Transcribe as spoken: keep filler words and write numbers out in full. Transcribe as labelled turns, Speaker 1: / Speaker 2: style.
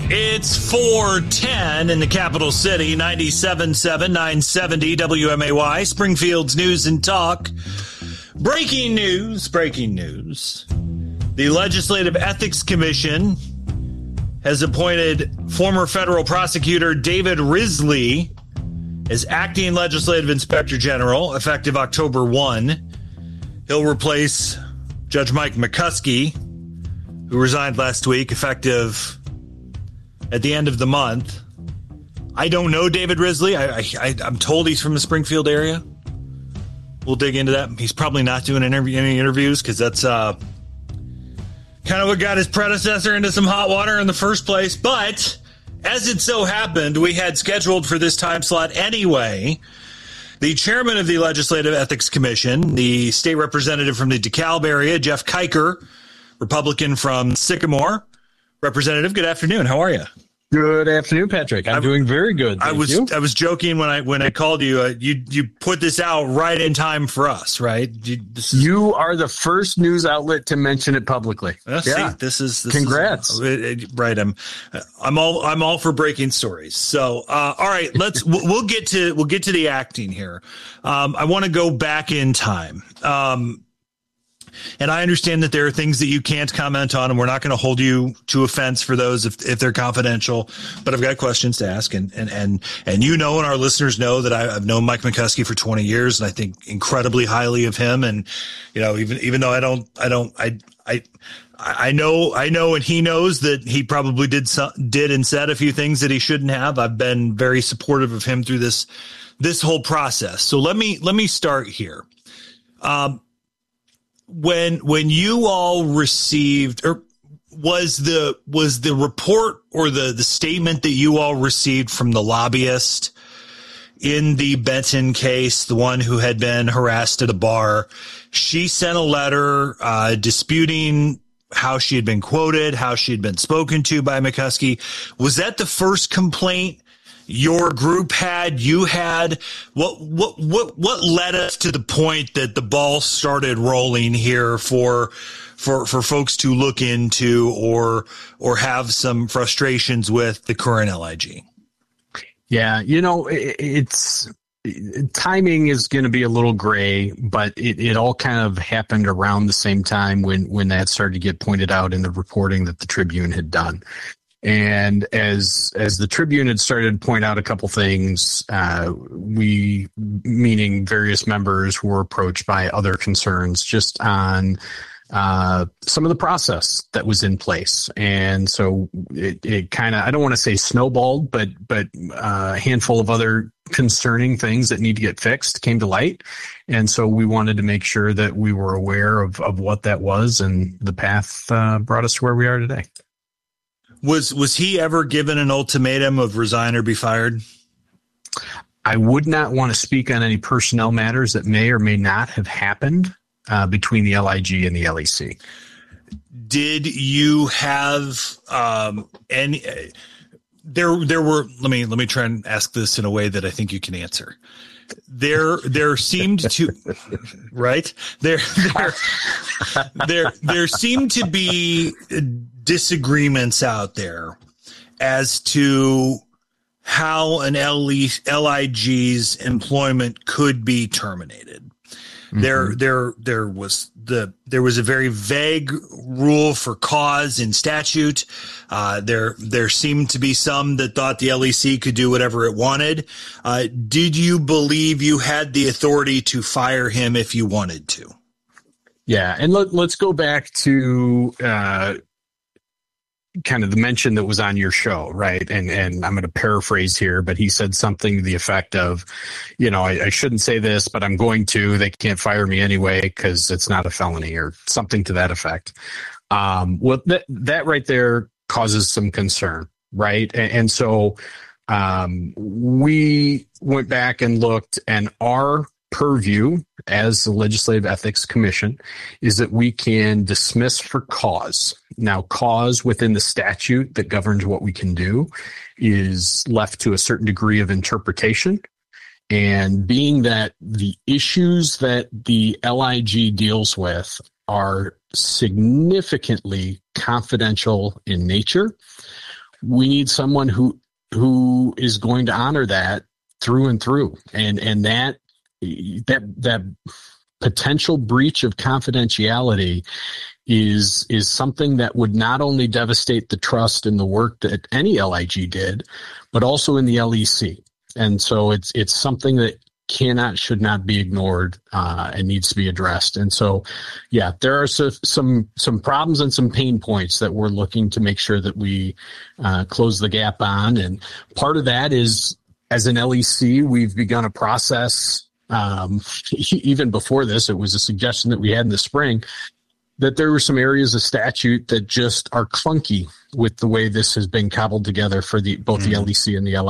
Speaker 1: It's four ten in the capital city, ninety-seven point seven, nine seventy W M A Y, Springfield's News and Talk. Breaking news, breaking news. The Legislative Ethics Commission has appointed former federal prosecutor David Risley as acting legislative inspector general effective October first. He'll replace Judge Mike McCuskey, who resigned last week, effective at the end of the month. I don't know David Risley. I, I, I'm told he's from the Springfield area. We'll dig into that. He's probably not doing interview, any interviews because that's uh, kind of what got his predecessor into some hot water in the first place. But as it so happened, we had scheduled for this time slot anyway the chairman of the Legislative Ethics Commission, the state representative from the DeKalb area, Jeff Kiker, Republican from Sycamore. Representative, good afternoon. How are you?
Speaker 2: Good afternoon, Patrick. I'm I, doing very good.
Speaker 1: Thank I was
Speaker 2: you.
Speaker 1: I was joking when I when I called you. Uh, you you put this out right in time for us, right? You,
Speaker 2: this is, you are the first news outlet to mention it publicly.
Speaker 1: Uh, yeah, see, this is this
Speaker 2: congrats.
Speaker 1: Is, uh, right, I'm I'm all I'm all for breaking stories. So, uh, all right, let's we'll, we'll get to we'll get to the acting here. Um, I want to go back in time. Um, And I understand that there are things that you can't comment on, and we're not going to hold you to offense for those if, if they're confidential. But I've got questions to ask, and and and and you know, and our listeners know that I, I've known Mike McCuskey for twenty years, and I think incredibly highly of him. And you know, even even though I don't, I don't, I I I know, I know, and he knows that he probably did some, did and said a few things that he shouldn't have. I've been very supportive of him through this this whole process. So let me let me start here. Um. When when you all received, or was the was the report or the, the statement that you all received from the lobbyist in the Benton case, the one who had been harassed at a bar, she sent a letter uh, disputing how she had been quoted, how she had been spoken to by McCuskey. Was that the first complaint your group had, you had? What, what, what, what led us to the point that the ball started rolling here for, for, for folks to look into or, or have some frustrations with the current L I G?
Speaker 2: Yeah. You know, it, it's, timing is going to be a little gray, but it, it all kind of happened around the same time when, when that started to get pointed out in the reporting that the Tribune had done. And as as the Tribune had started to point out a couple things, uh, we, meaning various members, were approached by other concerns just on uh, some of the process that was in place. And so it, it kind of, I don't want to say snowballed, but but uh, a handful of other concerning things that need to get fixed came to light. And so we wanted to make sure that we were aware of, of what that was, and the path uh, brought us to where we are today.
Speaker 1: Was was he ever given an ultimatum of resign or be fired?
Speaker 2: I would not want to speak on any personnel matters that may or may not have happened uh, between the L I G and the L E C.
Speaker 1: Did you have um, any? Uh, there, there were. Let me let me try and ask this in a way that I think you can answer. There, there seemed to, right? There, there, there, there seemed to be disagreements out there as to how an L I G's employment could be terminated. Mm-hmm. There, there, there was the there was a very vague rule for cause in statute. Uh, there, there seemed to be some that thought the L E C could do whatever it wanted. Uh, did you believe you had the authority to fire him if you wanted to?
Speaker 2: Yeah, and let, let's go back to uh, kind of the mention that was on your show, right? And and I'm going to paraphrase here, but he said something to the effect of, you know, I, I shouldn't say this, but I'm going to. They can't fire me anyway because it's not a felony, or something to that effect. Um, well, that that right there causes some concern, right? And, and so um, we went back and looked, and our purview as the Legislative Ethics Commission is that we can dismiss for cause. Now, cause within the statute that governs what we can do is left to a certain degree of interpretation. And being that the issues that the L I G deals with are significantly confidential in nature, we need someone who who is going to honor that through and through. And and that that that potential breach of confidentiality is is something that would not only devastate the trust in the work that any L I G did, but also in the L E C. And so it's it's something that cannot, should not be ignored, uh, and needs to be addressed. And so, yeah, there are so, some some problems and some pain points that we're looking to make sure that we uh, close the gap on. And part of that is, as an L E C, we've begun a process. Um, even before this, it was a suggestion that we had in the spring, that there were some areas of statute that just are clunky with the way this has been cobbled together for the both mm. the L E C and the L I G.